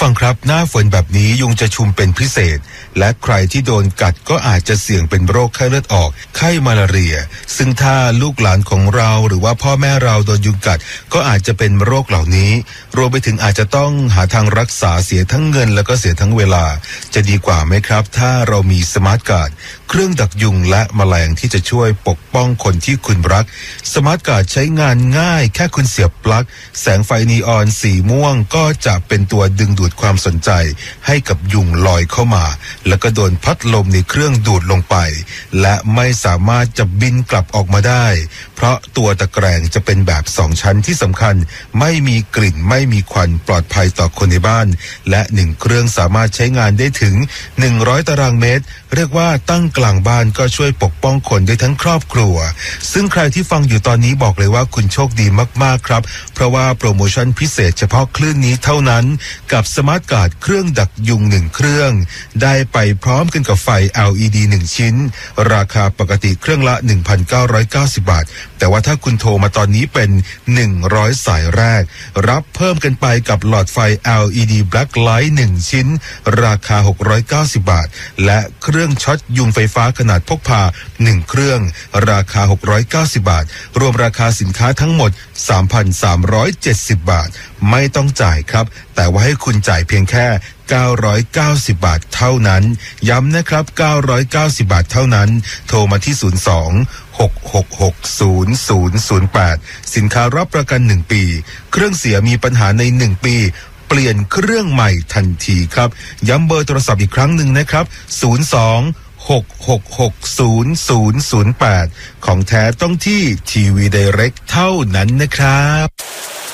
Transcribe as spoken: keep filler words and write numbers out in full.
ฟังครับหน้าฝนแบบนี้ยุงจะชุมเป็นพิเศษและใครที่โดนกัดก็อาจจะเสี่ยงเป็นโรคไข้เลือดออกไข้มาลาเรียซึ่งถ้าลูกหลานของเราหรือว่าพ่อแม่เราโดนยุงกัดก็อาจจะเป็นโรคเหล่านี้รวมไปถึงอาจจะต้องหาทางรักษาเสียทั้งเงินแล้วก็เสียทั้งเวลาจะดีกว่าไหมครับถ้าเรามีสมาร์ทการ์ดเครื่องดักยุงและแมลงที่จะช่วยปกป้องคนที่คุณรักสมาร์ทการ์ดใช้งานง่ายแค่คุณเสียบปลั๊กแสงไฟนีออนสีม่วงก็จะเป็นตัวดึงดูดความสนใจให้กับยุงลอยเข้ามาแล้วก็โดนพัดลมในเครื่องดูดลงไปและไม่สามารถจะบินกลับออกมาได้เพราะตัวตะแกรงจะเป็นแบบสองชั้นที่สำคัญไม่มีกลิ่นไม่มีควันปลอดภัยต่อคนในบ้านและหนึ่งเครื่องสามารถใช้งานได้ถึงหนึ่งร้อยตารางเมตรเรียกว่าตั้งกลางบ้านก็ช่วยปกป้องคนได้ทั้งครอบครัวซึ่งใครที่ฟังอยู่ตอนนี้บอกเลยว่าคุณโชคดีมากๆครับเพราะว่าโปรโมชั่นพิเศษเฉพาะคลื่นนี้เท่านั้นกับสมาร์ทการ์ดเครื่องดักยุงหนึ่งเครื่องได้ไปพร้อมกันกับไฟ แอล อี ดี หนึ่งชิ้นราคาปกติเครื่องละ หนึ่งพันเก้าร้อยเก้าสิบ บาทแต่ว่าถ้าคุณโทรมาตอนนี้เป็นหนึ่งร้อยสายแรกรับเพิ่มกันไปกับหลอดไฟ แอล อี ดี Black Light หนึ่งชิ้นราคาหกร้อยเก้าสิบบาทและเครื่องช็อตยุงไฟฟ้าขนาดพกพาหนึ่งเครื่องราคาหกร้อยเก้าสิบบาทรวมราคาสินค้าทั้งหมด สามพันสามร้อยเจ็ดสิบ บาทไม่ต้องจ่ายครับแต่ว่าให้คุณจ่ายเพียงแค่เก้าร้อยเก้าสิบบาทเท่านั้นย้ำนะครับเก้าร้อยเก้าสิบบาทเท่านั้นโทรมาที่ศูนย์ สอง หก หก หก ศูนย์ ศูนย์ ศูนย์ แปดสินค้ารับประกันหนึ่งปีเครื่องเสียมีปัญหาในหนึ่งปีเปลี่ยนเครื่องใหม่ทันทีครับย้ำเบอร์โทรศัพท์อีกครั้งหนึ่งนะครับศูนย์ สอง หก หก หก ศูนย์ ศูนย์ ศูนย์ แปดของแท้ต้องที่ทีวีไดเรกเท่านั้นนะครับ